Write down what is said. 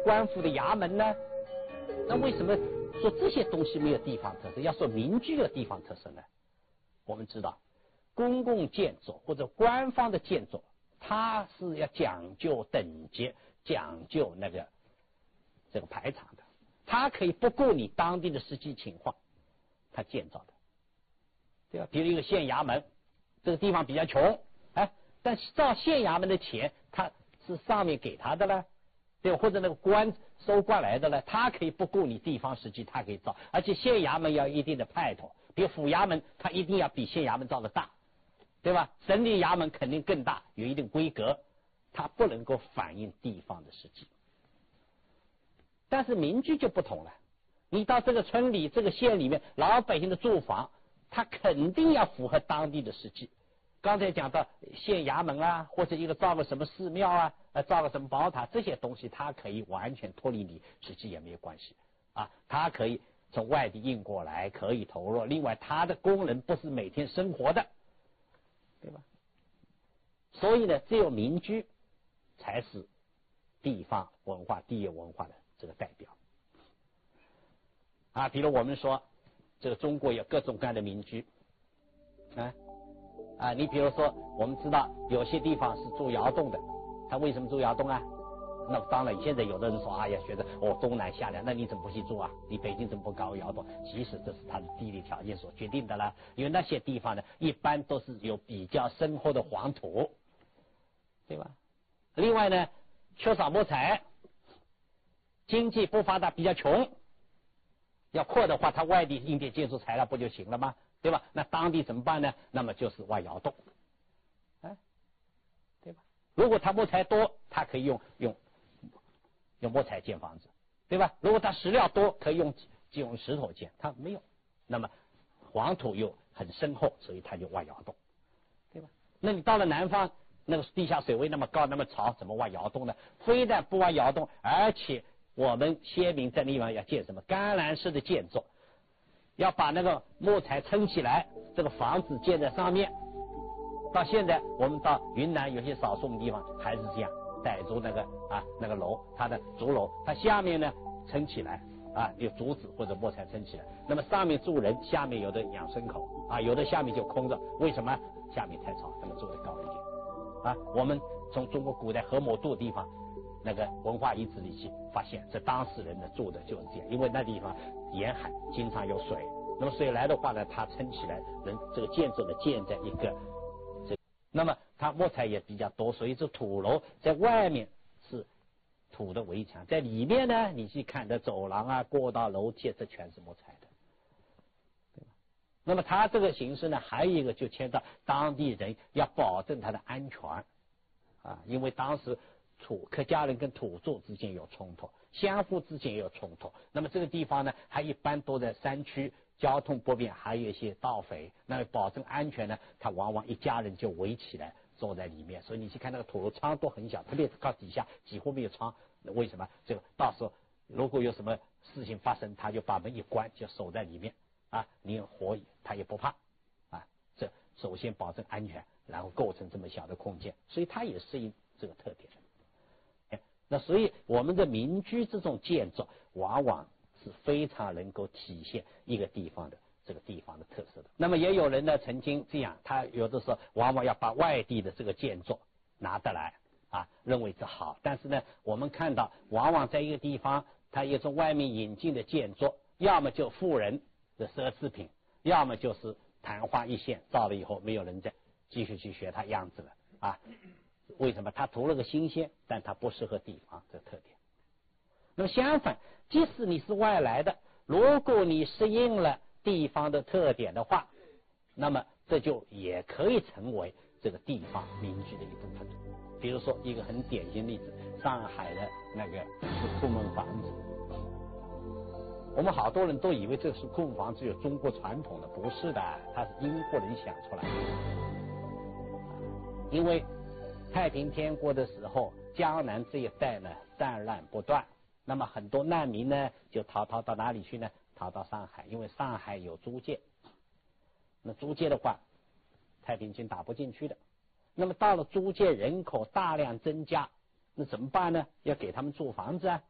官府的衙门呢？那为什么说这些东西没有地方特色，要说民居有地方特色呢？我们知道公共建筑或者官方的建筑，它是要讲究等级，讲究这个排场的，它可以不顾你当地的实际情况，它建造的，对吧？比如一个县衙门，这个地方比较穷，但是造县衙门的钱，它是上面给他的呢，对吧？或者那个官收官来的呢，他可以不顾你地方实际，他可以造，而且县衙门要一定的派头，比如府衙门，它一定要比县衙门造的大，对吧？省里衙门肯定更大，有一定规格，它不能够反映地方的实际。但是民居就不同了，你到这个村里、这个县里面，老百姓的住房，它肯定要符合当地的实际。刚才讲到县衙门啊，或者一个造个什么寺庙啊，造个什么宝塔，这些东西它可以完全脱离你实际也没有关系啊，它可以从外地运过来，可以投入。另外，它的功能不是每天生活的，对吧？所以呢，只有民居才是地方文化、地域文化的这个代表啊。比如我们说，这个中国有各种各样的民居你比如说，我们知道有些地方是住窑洞的，他为什么住窑洞啊？那当然，现在有的人说，哎呀，觉得东南下凉，那你怎么不去住啊？你北京怎么不搞窑洞？其实这是它的地理条件所决定的啦。因为那些地方呢，一般都是有比较深厚的黄土，对吧？另外呢，缺少木材，经济不发达，比较穷，要扩的话，它外地印点建筑材料不就行了吗？对吧？那当地怎么办呢？那么就是挖窑洞，对吧？如果它木材多，它可以用木材建房子，对吧？如果它石料多，可以用石头建，它没有，那么黄土又很深厚，所以它就挖窑洞，对吧？那你到了南方，那个地下水位那么高那么潮，怎么挖窑洞呢？非但不挖窑洞，而且我们先民在那地方要建什么干栏式的建筑，要把那个木材撑起来，这个房子建在上面。到现在我们到云南有些少数的地方还是这样，傣族那个楼，它的竹楼，它下面呢撑起来有竹子或者木材撑起来，那么上面住人，下面有的养牲口有的下面就空着，为什么？下面太潮，那么住得高一点我们从中国古代河姆渡地方那个文化遗址里去发现，这当事人呢住的就是这样，因为那地方沿海经常有水，那么水来的话呢，它撑起来，这个建筑呢建在一个那么它木材也比较多，所以这土楼在外面是土的围墙，在里面呢，你去看的走廊过道、楼梯，这全是木材的，对吧？那么它这个形式呢，还有一个就牵到当地人要保证它的安全因为当时客家人跟土著之间有冲突，相互之间也有冲突。那么这个地方呢，还一般都在山区，交通不便，还有一些盗匪。那么保证安全呢，他往往一家人就围起来坐在里面。所以你去看那个土楼窗都很小，特别靠底下几乎没有窗。为什么？这个到时候如果有什么事情发生，他就把门一关，就守在里面你有火他也不怕这首先保证安全，然后构成这么小的空间，所以它也适应这个特点。那所以我们的民居这种建筑往往是非常能够体现一个地方的这个地方的特色的。那么也有人呢曾经这样，他有的时候往往要把外地的这个建筑拿得来认为这好，但是呢我们看到往往在一个地方，他也从外面引进的建筑，要么就富人的奢侈品，要么就是昙花一现，造了以后没有人再继续去学它样子了为什么？它图了个新鲜，但它不适合地方这特点。那么相反，即使你是外来的，如果你适应了地方的特点的话，那么这就也可以成为这个地方民居的一部分。比如说一个很典型例子，上海的那个石库门房子，我们好多人都以为这石库门房子有中国传统的，不是的，它是英国人想出来的。因为太平天国的时候，江南这一带呢战乱不断，那么很多难民呢就逃到哪里去呢？逃到上海，因为上海有租界，那租界的话太平军打不进去的，那么到了租界人口大量增加，那怎么办呢？要给他们住房子